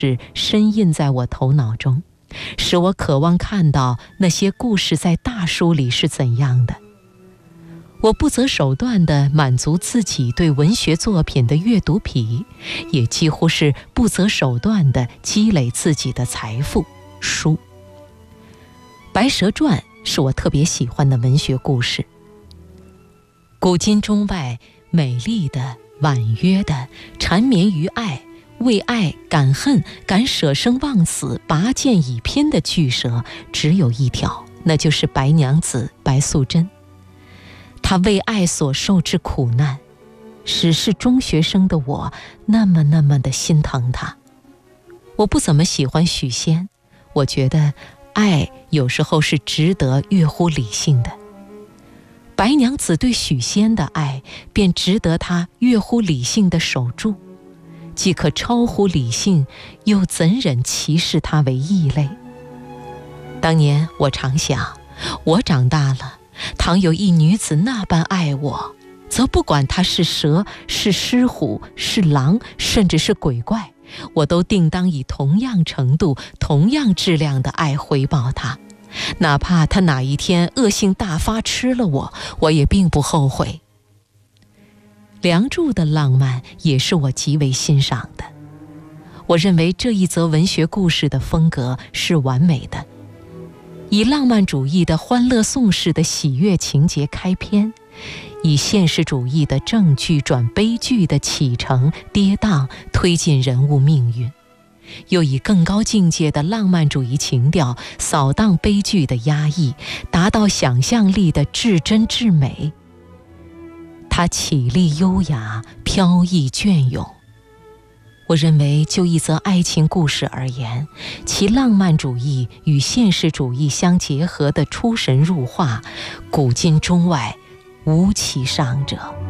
深印在我头脑中，使我渴望看到那些故事在大书里是怎样的。我不择手段地满足自己对文学作品的阅读癖，也几乎是不择手段地积累自己的财富书。《白蛇传》是我特别喜欢的文学故事。古今中外美丽的、婉约的、缠绵于爱、为爱敢恨、敢舍生忘死、拔剑以拼的巨蛇只有一条，那就是白娘子白素贞。她为爱所受之苦难，使是中学生的我那么的心疼她。我不怎么喜欢许仙，我觉得爱有时候是值得越乎理性的。白娘子对许仙的爱便值得她越乎理性的守住，既可超乎理性，又怎忍歧视她为异类？当年我常想，我长大了，倘有一女子那般爱我，则不管她是蛇，是狮虎，是狼，甚至是鬼怪，我都定当以同样程度、同样质量的爱回报她。哪怕她哪一天恶性大发吃了我，我也并不后悔。梁祝的浪漫也是我极为欣赏的。我认为这一则文学故事的风格是完美的，以浪漫主义的欢乐颂式的喜悦情节开篇，以现实主义的正剧转悲剧的起承跌宕推进人物命运，又以更高境界的浪漫主义情调扫荡悲剧的压抑，达到想象力的至真至美。它绮丽优雅，飘逸隽永。我认为就一则爱情故事而言，其浪漫主义与现实主义相结合的出神入化，古今中外无其上者。